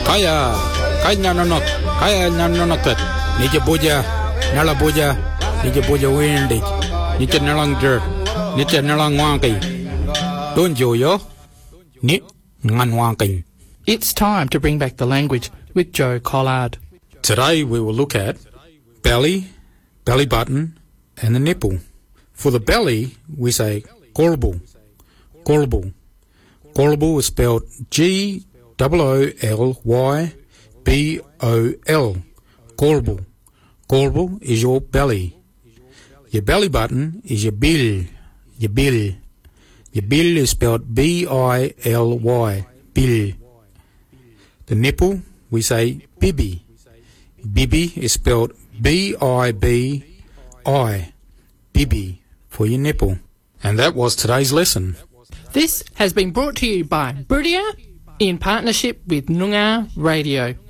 kaya nanonot, nije buja, nala buja, nije buja windy, nije nalang jer, nije nalang wangi. Don't yo, ni ngan wangi. It's time to bring back the language with Joe Collard. Today we will look at belly, belly button, and the nipple. For the belly, we say golbu. Golbu. Golbu is spelled G-O-O-L-Y-B-O-L. Golbu. Golbu is your belly. Your belly button is your bill. Your bill. Your bill is spelled B-I-L-Y. Bill. The nipple, we say bibi. Bibi is spelled B-I-B-I. Bibi for your nipple. And that was today's lesson. This has been brought to you by Buridia in partnership with Noongar Radio.